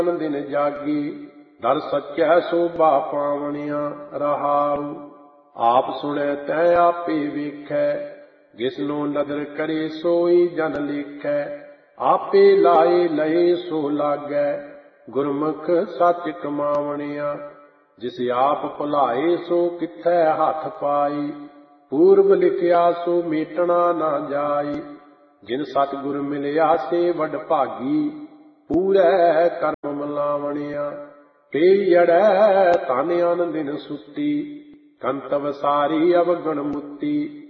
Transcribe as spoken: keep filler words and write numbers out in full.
दिन जागी दर सच्चै शोभा पावनिया रहाऊ। आप सुने तै आपे वेखै जिसनो नदर करे सोई जन लेखै। आपे लाए लए सो लागै गुरमुख सच कमावनिया। जिस आप भुलाए सो किथै हथ पाई पूर्व लिखिया सो मेटना ना जाई। जिन सतगुर मिलिया से वड भागी पूरै करम मलावनिया। पेई अड़ै धन अन दिन सुती कंतव सारी अवगण मुक्ति।